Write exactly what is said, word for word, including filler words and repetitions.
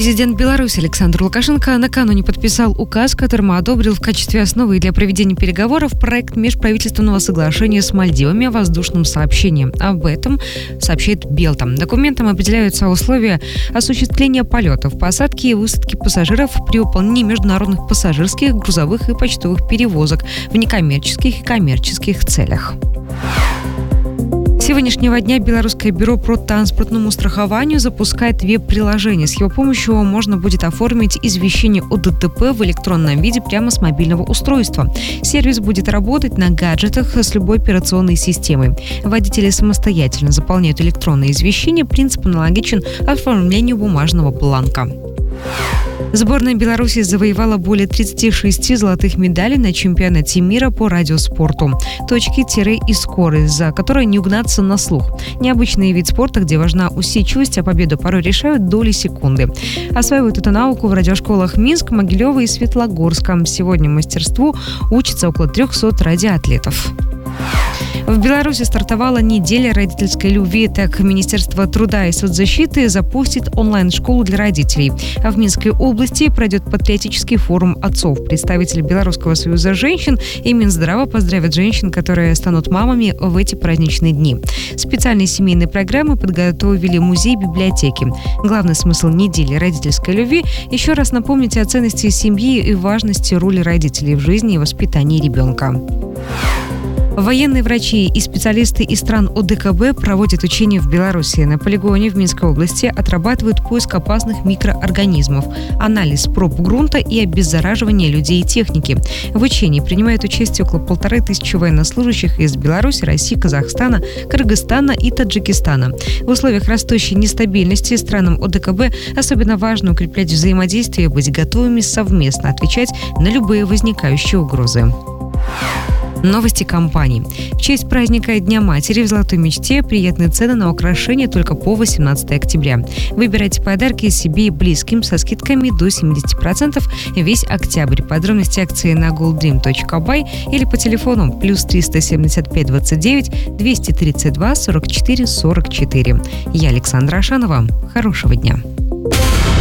Президент Беларуси Александр Лукашенко накануне подписал указ, которым одобрил в качестве основы для проведения переговоров проект межправительственного соглашения с Мальдивами о воздушном сообщении. Об этом сообщает Белта. Документом определяются условия осуществления полетов, посадки и высадки пассажиров при выполнении международных пассажирских, грузовых и почтовых перевозок в некоммерческих и коммерческих целях. С сегодняшнего дня Белорусское бюро по транспортному страхованию запускает веб-приложение. С его помощью можно будет оформить извещение о ДТП в электронном виде прямо с мобильного устройства. Сервис будет работать на гаджетах с любой операционной системой. Водители самостоятельно заполняют электронные извещения. Принцип аналогичен оформлению бумажного бланка. Сборная Беларуси завоевала более тридцати шести золотых медалей на чемпионате мира по радиоспорту. Точки, тире и скорость, за которые не угнаться на слух. Необычный вид спорта, где важна усидчивость, а победу порой решают доли секунды. Осваивают эту науку в радиошколах Минск, Могилева и Светлогорска. Сегодня мастерству учатся около трехсот радиоатлетов. В Беларуси стартовала неделя родительской любви. Так, Министерство труда и соцзащиты запустит онлайн-школу для родителей. А в Минской области пройдет патриотический форум отцов. Представители Белорусского союза женщин и Минздрава поздравят женщин, которые станут мамами в эти праздничные дни. Специальные семейные программы подготовили музей и библиотеки. Главный смысл недели родительской любви – еще раз напомнить о ценности семьи и важности роли родителей в жизни и воспитании ребенка. Военные врачи и специалисты из стран ОДКБ проводят учения в Беларуси. На полигоне в Минской области отрабатывают поиск опасных микроорганизмов, анализ проб грунта и обеззараживание людей и техники. В учении принимают участие около полторы тысячи военнослужащих из Беларуси, России, Казахстана, Кыргызстана и Таджикистана. В условиях растущей нестабильности странам ОДКБ особенно важно укреплять взаимодействие и быть готовыми совместно отвечать на любые возникающие угрозы. Новости компаний. В честь праздника Дня матери в «Золотой мечте» приятные цены на украшения только по восемнадцатого октября. Выбирайте подарки себе и близким со скидками до семидесяти процентов весь октябрь. Подробности акции на голдрим точка бай или по телефону плюс триста семьдесят пять двадцать девять двести тридцать два сорок четыре сорок четыре. Я Александра Ашанова. Хорошего дня.